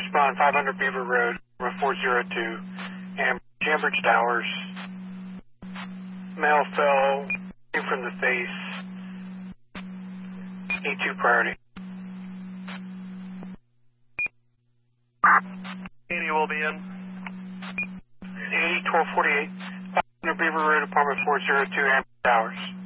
respond 500 Beaver Road, 402, and Cambridge Towers. Male fell from the face. E2 priority. 80 will be in. 80, 1248, 500 Beaver Road, apartment 402, Cambridge Towers.